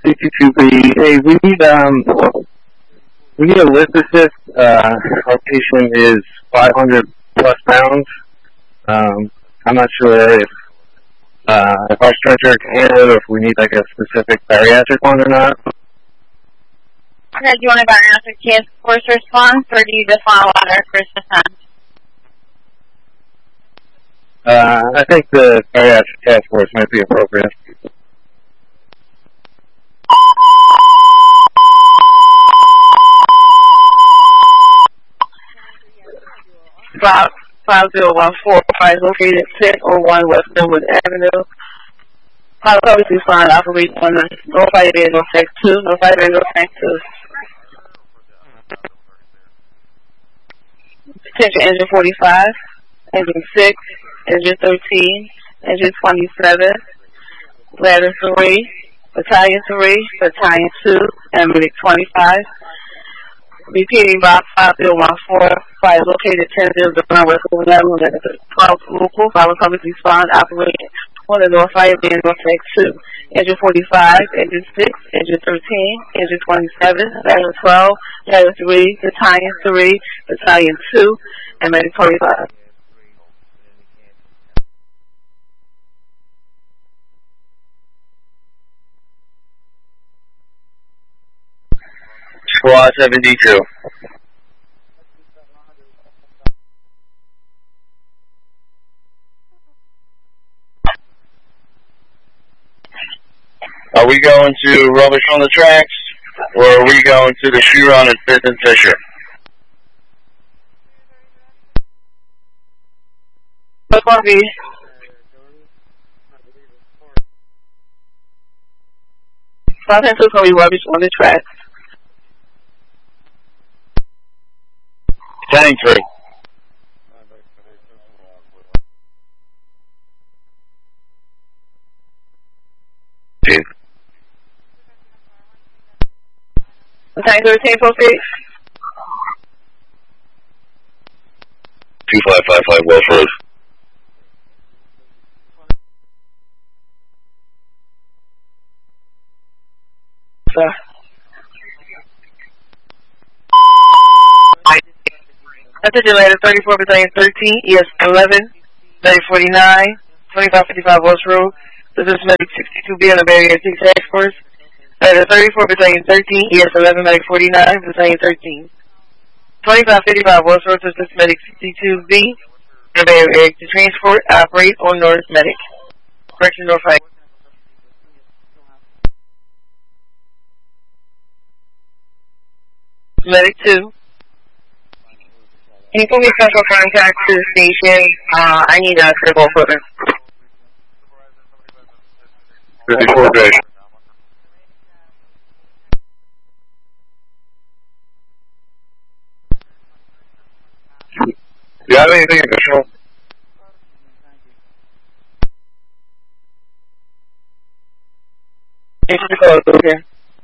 62B. Hey, we need a lift assist. Our patient is 500 plus pounds. I'm not sure if our stretcher can handle it, or if we need like a specific bariatric one or not. Okay, do you want a bariatric task force response, or do you just want a water first defense? I think the bariatric task force might be appropriate. Five 5014, is located at 1001 West Glenwood Avenue. Pilot publicly respond operate on the North Fire Band North Tank 2, North Fire Band North Tank 2. Potential engine 45, engine 6, engine 13, engine 27, ladder 3, battalion 3, battalion 2, and medic 25. Repeating box 5014, fire located 1001 West Glenwood Avenue, 12 local, fire public respond operating on the North Fire Band North Tank 2. Engine 45, engine 6, engine 13, engine 27, ladder 12, ladder 3, battalion 3, battalion 2, and medic 25. Squad 72. Are we going to rubbish on the tracks, or are we going to the shoe run at Fifth and Fisher? What's going to be? Sometimes it's going to be rubbish on the tracks. Tank 3. Tank 13, proceed. 2555 Wells Road. Sir. Attention later 34 battalion 13, ES 11, 3049, 2555 West Road. This is medic 62B on the bariatric task force. Later 34 battalion 13, ES 11, medic 49, battalion 13. 2555 West Road. This is medic 62B on the bariatric transport. Operate on North medic. Correction North High. Medic 2. Can you put me special contact to the station? I need a critical equipment. 54 days. Do you have anything additional? Thanks for the call, okay.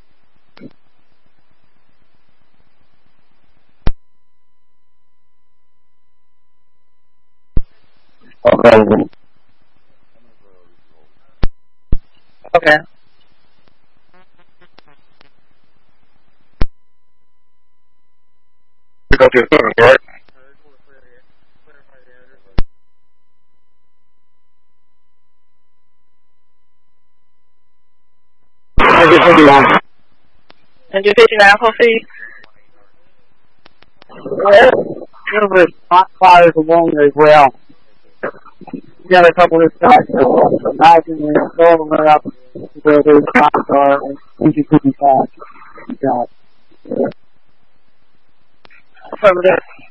Okay. Pick up your equipment, right? Engine 51. Engine 59, proceed. Well, a little bit of hot fires along there as well. We got a couple of shots, so imagine we're going up where those shots are, and engine 55. Affirmative.